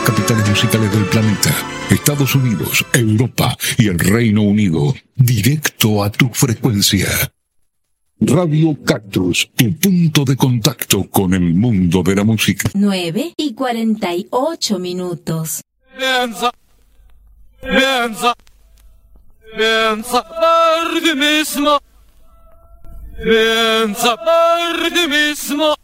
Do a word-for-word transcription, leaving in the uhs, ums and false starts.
Capitales musicales del planeta, Estados Unidos, Europa y el Reino Unido, directo a tu frecuencia. Radio Cactus, tu punto de contacto con el mundo de la música. nueve y cuarenta y ocho minutos. Piensa, piensa, piensa por ti mismo, piensa por ti mismo.